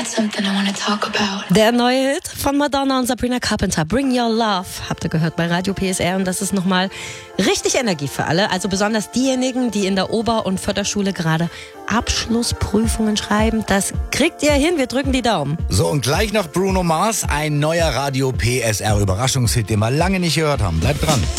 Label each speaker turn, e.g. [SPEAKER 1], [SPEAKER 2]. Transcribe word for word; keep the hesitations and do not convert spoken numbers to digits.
[SPEAKER 1] something I want to talk about.
[SPEAKER 2] Der neue Hit von Madonna und Sabrina Carpenter, Bring Your Love, habt ihr gehört bei Radio P S R, und das ist nochmal richtig Energie für alle, also besonders diejenigen, die in der Ober- und Förderschule gerade Abschlussprüfungen schreiben. Das kriegt ihr hin, wir drücken die Daumen.
[SPEAKER 3] So, und gleich nach Bruno Mars, ein neuer Radio P S R Überraschungshit, den wir lange nicht gehört haben. Bleibt dran.